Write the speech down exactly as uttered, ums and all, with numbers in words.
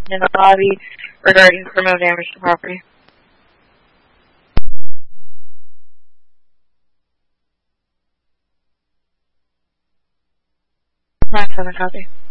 in the lobby regarding criminal damage to property. Last on the copy.